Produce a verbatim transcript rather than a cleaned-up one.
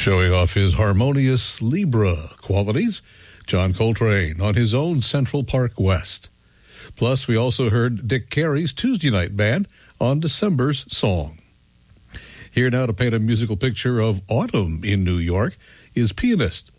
Showing off his harmonious Libra qualities, John Coltrane on his own Central Park West. Plus, we also heard Dick Carey's Tuesday Night Band on December's Song. Here now to paint a musical picture of autumn in New York is pianist